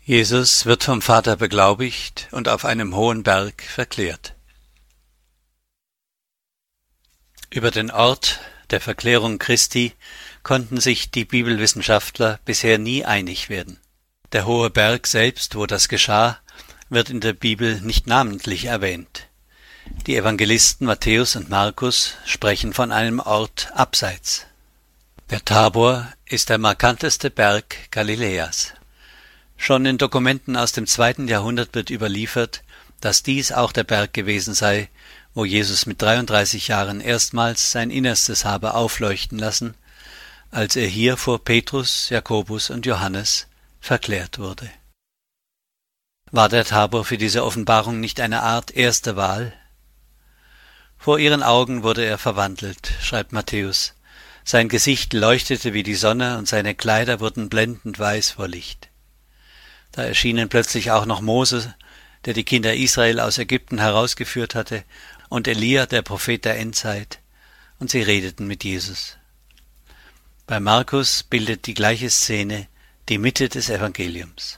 Jesus wird vom Vater beglaubigt und auf einem hohen Berg verklärt. Über den Ort der Verklärung Christi konnten sich die Bibelwissenschaftler bisher nie einig werden. Der hohe Berg selbst, wo das geschah, wird in der Bibel nicht namentlich erwähnt. Die Evangelisten Matthäus und Markus sprechen von einem Ort abseits. Der Tabor ist der markanteste Berg Galiläas. Schon in Dokumenten aus dem 2. Jahrhundert wird überliefert, dass dies auch der Berg gewesen sei, wo Jesus mit 33 Jahren erstmals sein Innerstes habe aufleuchten lassen, als er hier vor Petrus, Jakobus und Johannes verklärt wurde. War der Tabor für diese Offenbarung nicht eine Art erste Wahl? Vor ihren Augen wurde er verwandelt, schreibt Matthäus. Sein Gesicht leuchtete wie die Sonne und seine Kleider wurden blendend weiß vor Licht. Da erschienen plötzlich auch noch Mose, der die Kinder Israel aus Ägypten herausgeführt hatte, und Elia, der Prophet der Endzeit, und sie redeten mit Jesus. Bei Markus bildet die gleiche Szene die Mitte des Evangeliums.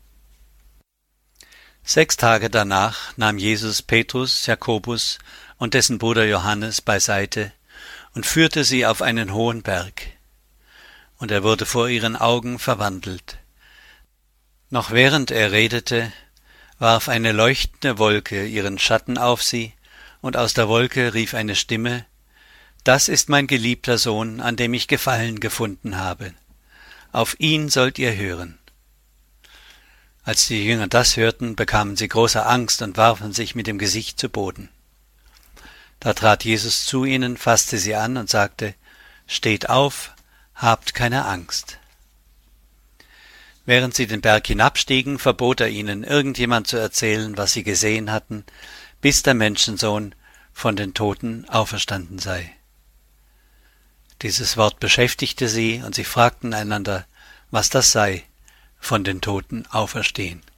6 Tage danach nahm Jesus Petrus, Jakobus und dessen Bruder Johannes beiseite und führte sie auf einen hohen Berg. Und er wurde vor ihren Augen verwandelt. Noch während er redete, warf eine leuchtende Wolke ihren Schatten auf sie, und aus der Wolke rief eine Stimme: »Das ist mein geliebter Sohn, an dem ich Gefallen gefunden habe. Auf ihn sollt ihr hören.« Als die Jünger das hörten, bekamen sie große Angst und warfen sich mit dem Gesicht zu Boden. Da trat Jesus zu ihnen, fasste sie an und sagte: »Steht auf, habt keine Angst.« Während sie den Berg hinabstiegen, verbot er ihnen, irgendjemand zu erzählen, was sie gesehen hatten, bis der Menschensohn von den Toten auferstanden sei. Dieses Wort beschäftigte sie, und sie fragten einander, was das sei, von den Toten auferstehen.